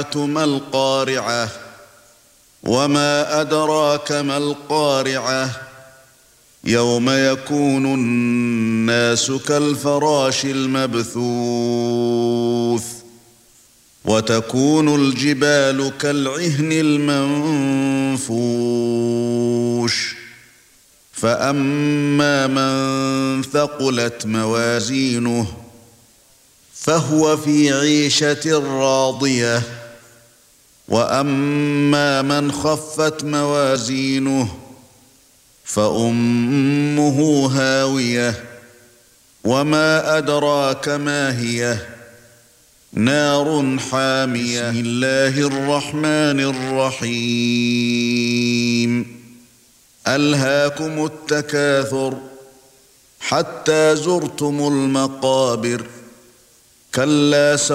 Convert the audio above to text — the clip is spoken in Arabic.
ما القارعة وما أدراك ما القارعة يوم يكون الناس كالفراش المبثوث وتكون الجبال كالعهن المنفوش فأما من ثقلت موازينه فهو في عيشة راضية وأما من خفت موازينه فأمه هاوية وما أدراك ما هي نار حامية بسم الله الرحمن الرحيم ألهاكم التكاثر حتى زرتم المقابر كلا